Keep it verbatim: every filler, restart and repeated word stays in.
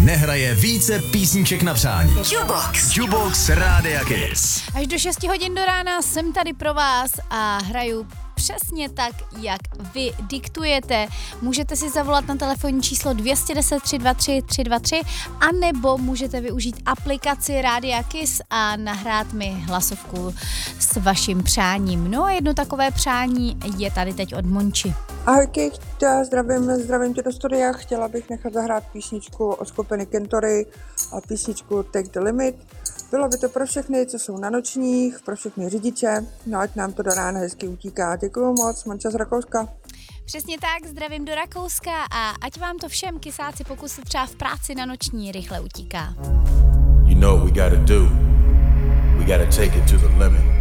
nehraje více písniček na přání. Jukebox. Jukebox Rádia Kiss. Až do šesti hodin do rána jsem tady pro vás a hraju přesně tak, jak vy diktujete. Můžete si zavolat na telefonní číslo dvě deset tři dva tři tři dva tři anebo můžete využít aplikaci Rádia Kiss a nahrát mi hlasovku s vaším přáním. No a jedno takové přání je tady teď od Monči. Ahoj Kik, zdravím, zdravím tě do studia. Chtěla bych nechat zahrát písničku od skupiny Kentory a písničku Take the Limit. Bylo by to pro všechny, co jsou na nočních, pro všechny řidiče, no ať nám to do rána hezky utíká. Děkuju moc, Monča z Rakouska. Přesně tak, zdravím do Rakouska a ať vám to všem kysáci, pokud se třeba v práci na noční, rychle utíká. You know what we gotta do. We gotta take it to the limit.